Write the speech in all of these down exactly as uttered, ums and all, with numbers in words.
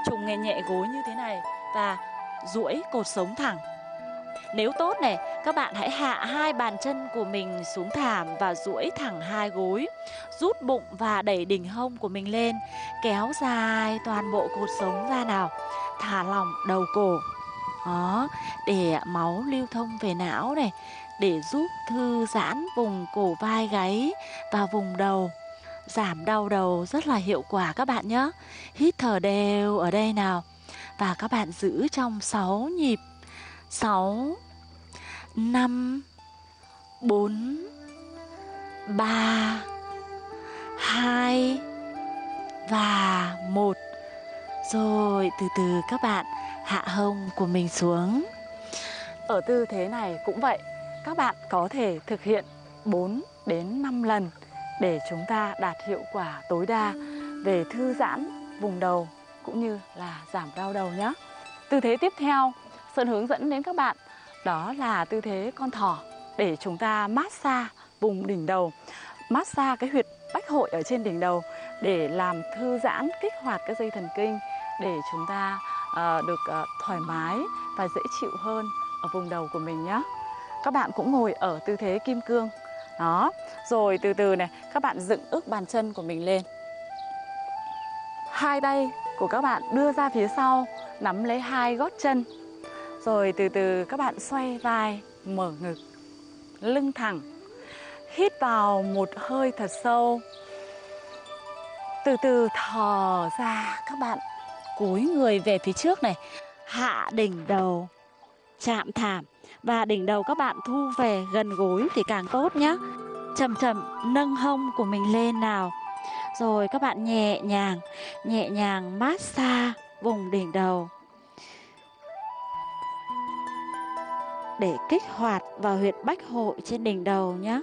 trùng nhẹ nhẹ gối như thế này và duỗi cột sống thẳng. Nếu tốt này, các bạn hãy hạ hai bàn chân của mình xuống thảm và duỗi thẳng hai gối, rút bụng và đẩy đỉnh hông của mình lên, kéo dài toàn bộ cột sống ra nào. Thả lỏng đầu cổ. Đó, để máu lưu thông về não này, để giúp thư giãn vùng cổ vai gáy và vùng đầu, giảm đau đầu rất là hiệu quả các bạn nhé. Hít thở đều ở đây nào. Và các bạn giữ trong sáu nhịp. Sáu, năm, bốn, ba, hai và một. Rồi từ từ các bạn hạ hông của mình xuống. Ở tư thế này cũng vậy, các bạn có thể thực hiện bốn đến năm lần để chúng ta đạt hiệu quả tối đa về thư giãn vùng đầu cũng như là giảm đau đầu nhé. Tư thế tiếp theo Sơn hướng dẫn đến các bạn đó là tư thế con thỏ, để chúng ta massage vùng đỉnh đầu, massage cái huyệt bách hội ở trên đỉnh đầu để làm thư giãn, kích hoạt các dây thần kinh để chúng ta uh, được uh, thoải mái và dễ chịu hơn ở vùng đầu của mình nhé. Các bạn cũng ngồi ở tư thế kim cương. Đó, rồi từ từ này, các bạn dựng ức bàn chân của mình lên. Hai tay của các bạn đưa ra phía sau, nắm lấy hai gót chân. Rồi từ từ các bạn xoay vai, mở ngực, lưng thẳng. Hít vào một hơi thật sâu. Từ từ thở ra, các bạn cúi người về phía trước này, hạ đỉnh đầu, chạm thảm. Và đỉnh đầu các bạn thu về gần gối thì càng tốt nhé. Chậm chậm nâng hông của mình lên nào. Rồi các bạn nhẹ nhàng, nhẹ nhàng massage vùng đỉnh đầu để kích hoạt vào huyệt bách hội trên đỉnh đầu nhé.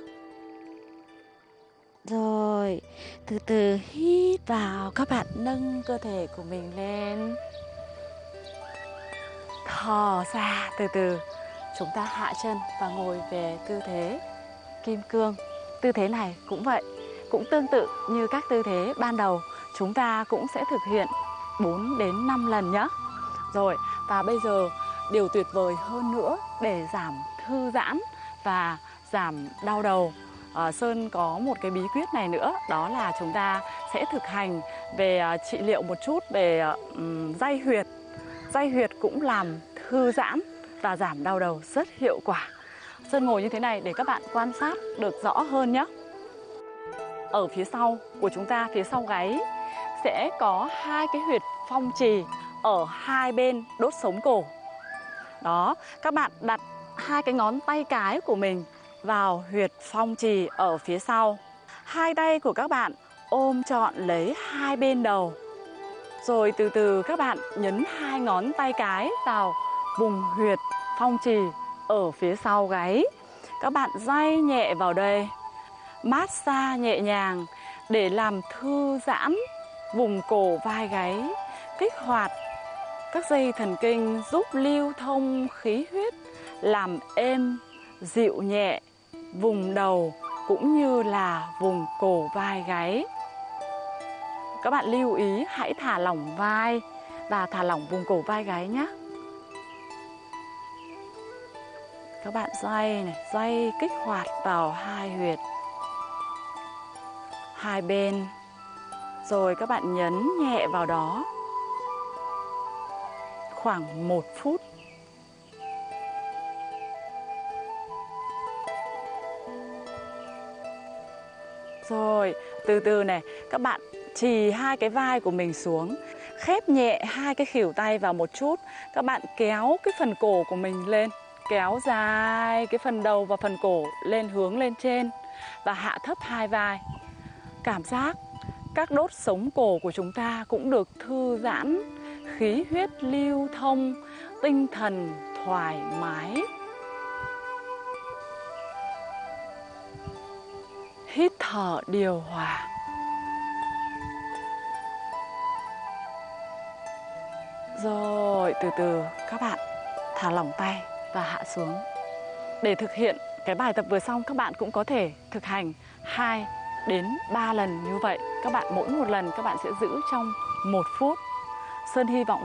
Rồi, từ từ hít vào, các bạn nâng cơ thể của mình lên. Thở ra, từ từ chúng ta hạ chân và ngồi về tư thế kim cương. Tư thế này cũng vậy, cũng tương tự như các tư thế ban đầu, chúng ta cũng sẽ thực hiện bốn đến năm lần nhé. Rồi, và bây giờ điều tuyệt vời hơn nữa để giảm thư giãn và giảm đau đầu, à, Sơn có một cái bí quyết này nữa, đó là chúng ta sẽ thực hành về uh, trị liệu một chút về um, day huyệt. Day huyệt cũng làm thư giãn và giảm đau đầu rất hiệu quả. Sơn ngồi như thế này để các bạn quan sát được rõ hơn nhé. Ở phía sau của chúng ta, phía sau gáy sẽ có hai cái huyệt phong trì ở hai bên đốt sống cổ. Đó, các bạn đặt hai cái ngón tay cái của mình vào huyệt phong trì ở phía sau. Hai tay của các bạn ôm trọn lấy hai bên đầu. Rồi từ từ các bạn nhấn hai ngón tay cái vào vùng huyệt phong trì ở phía sau gáy. Các bạn day nhẹ vào đây, massage nhẹ nhàng để làm thư giãn vùng cổ vai gáy, kích hoạt các dây thần kinh, giúp lưu thông khí huyết, làm êm, dịu nhẹ vùng đầu cũng như là vùng cổ vai gáy. Các bạn lưu ý hãy thả lỏng vai và thả lỏng vùng cổ vai gáy nhé. Các bạn day này, day kích hoạt vào hai huyệt, hai bên. Rồi các bạn nhấn nhẹ vào đó khoảng một phút. Rồi từ từ này, các bạn chì hai cái vai của mình xuống, khép nhẹ hai cái khuỷu tay vào một chút. Các bạn kéo cái phần cổ của mình lên, kéo dài cái phần đầu và phần cổ lên, hướng lên trên và hạ thấp hai vai. Cảm giác các đốt sống cổ của chúng ta cũng được thư giãn, khí huyết lưu thông, tinh thần thoải mái. Hít thở điều hòa. Rồi từ từ các bạn thả lỏng tay và hạ xuống. Để thực hiện cái bài tập vừa xong, các bạn cũng có thể thực hành hai đến ba lần như vậy. Các bạn mỗi một lần các bạn sẽ giữ trong một phút. Sơn hy vọng